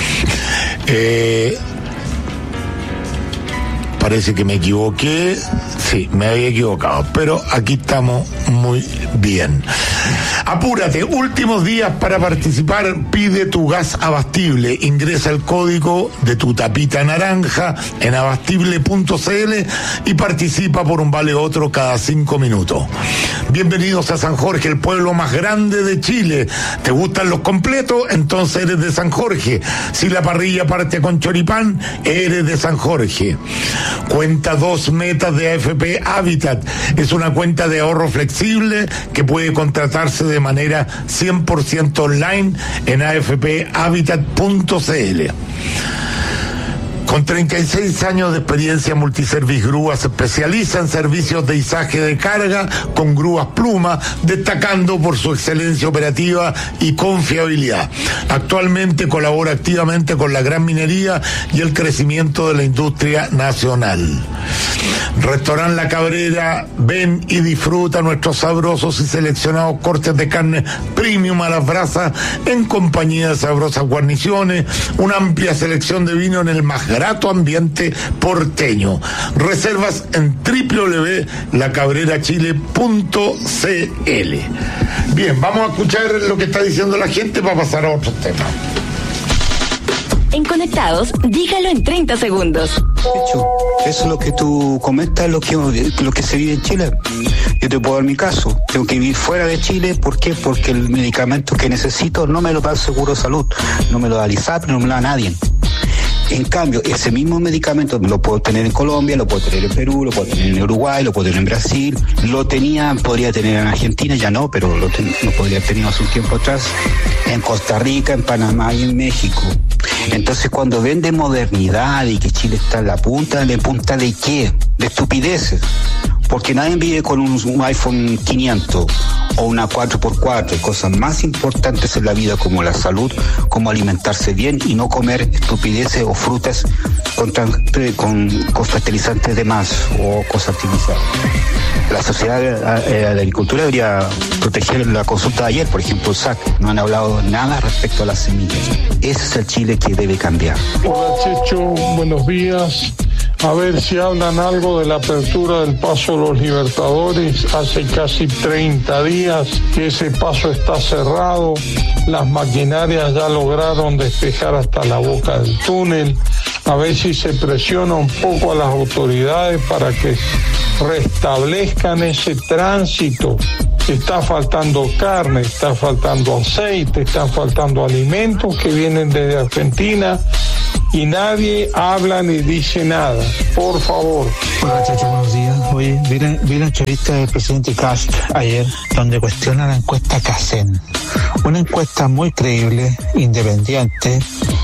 Parece que me equivoqué. Sí, me había equivocado, pero aquí estamos muy bien. Apúrate, últimos días para participar. Pide tu gas Abastible. Ingresa el código de tu tapita naranja en abastible.cl y participa por un vale otro cada 5 minutos. Bienvenidos a San Jorge, el pueblo más grande de Chile. ¿Te gustan los completos? Entonces eres de San Jorge. Si la parrilla parte con choripán, eres de San Jorge. Cuenta 2 metas de AFP Habitat. Es una cuenta de ahorro flexible que puede contratarse de manera 100% online en afphabitat.cl. Con 36 años de experiencia, Multiservice Grúa se especializa en servicios de izaje de carga con grúas Pluma, destacando por su excelencia operativa y confiabilidad. Actualmente colabora activamente con la gran minería y el crecimiento de la industria nacional. Restaurante La Cabrera, ven y disfruta nuestros sabrosos y seleccionados cortes de carne premium a las brasas en compañía de sabrosas guarniciones, una amplia selección de vino en el más grato ambiente porteño. Reservas en www.lacabrerachile.cl. Bien, vamos a escuchar lo que está diciendo la gente para pasar a otros temas. En Conectados, dígalo en 30 segundos. Eso es lo que tú comentas, lo que se vive en Chile. Yo te puedo dar mi caso. Tengo que vivir fuera de Chile. ¿Por qué? Porque el medicamento que necesito no me lo da el Seguro de Salud. No me lo da el ISAPRE, no me lo da nadie. En cambio, ese mismo medicamento lo puedo tener en Colombia, lo puedo tener en Perú, lo puedo tener en Uruguay, lo puedo tener en Brasil, podría tener en Argentina, ya no, pero lo podría haber tenido hace un tiempo atrás, en Costa Rica, en Panamá y en México. Entonces, cuando ven de modernidad y que Chile está en la punta ¿de qué? De estupideces. Porque nadie vive con un iPhone 500 o una 4x4, cosas más importantes en la vida como la salud, como alimentarse bien y no comer estupideces o frutas con fertilizantes de más o cosas artificiales. La Sociedad de Agricultura debería proteger la consulta de ayer, por ejemplo, el SAC. No han hablado nada respecto a las semillas. Ese es el Chile que debe cambiar. Hola Checho, buenos días. A ver si hablan algo de la apertura del Paso de los Libertadores. Hace casi 30 días que ese paso está cerrado. Las maquinarias ya lograron despejar hasta la boca del túnel. A ver si se presiona un poco a las autoridades para que restablezcan ese tránsito. Está faltando carne, está faltando aceite, están faltando alimentos que vienen desde Argentina y nadie habla ni dice nada. Por favor. Hola, Chacho, buenos días. Oye, vi la entrevista del presidente Kast ayer, donde cuestiona la encuesta CACEN. Una encuesta muy creíble, independiente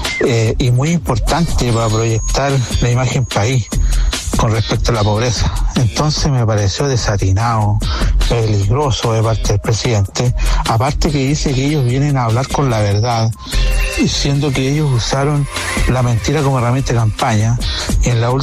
y muy importante para proyectar la imagen país con respecto a la pobreza. Entonces me pareció desatinado, peligroso de parte del presidente, aparte que dice que ellos vienen a hablar con la verdad, siendo que ellos usaron la mentira como herramienta de campaña y en la